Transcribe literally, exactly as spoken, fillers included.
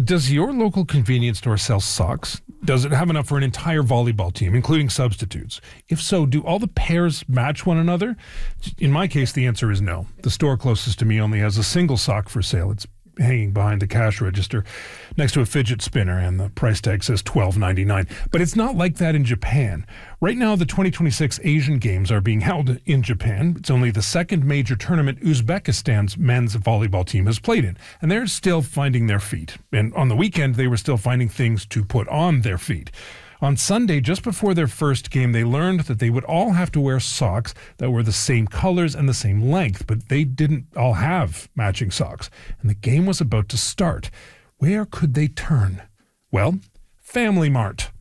Does your local convenience store sell socks? Does it have enough for an entire volleyball team, including substitutes? If so, do all the pairs match one another? In my case, the answer is no. The store closest to me only has a single sock for sale. It's hanging behind the cash register next to a fidget spinner, and the price tag says twelve ninety-nine. But it's not like that in Japan. Right now, the twenty twenty-six Asian Games are being held in Japan. It's only the second major tournament Uzbekistan's men's volleyball team has played in, and they're still finding their feet. And on the weekend, they were still finding things to put on their feet. On Sunday, just before their first game, they learned that they would all have to wear socks that were the same colors and the same length, but they didn't all have matching socks. And the game was about to start. Where could they turn? Well, Family Mart.